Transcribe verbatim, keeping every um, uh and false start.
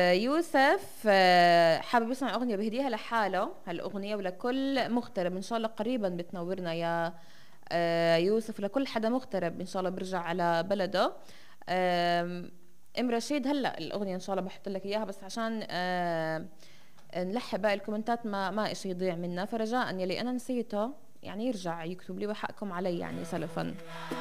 يوسف آه، حابب يسمع اغنيه بهديها لحاله هالاغنيه ولكل مغترب، ان شاء الله قريبا بتنورنا يا آه، يوسف، ولكل حدا مغترب ان شاء الله بيرجع على بلده. آم، ام رشيد هلا الاغنيه ان شاء الله بحط لك اياها، بس عشان آه، نلحق باقي الكومنتات ما ما اشي يضيع منا، فرجاء يلي انا نسيته يعني يرجع يكتب لي وحقكم علي يعني سلفا.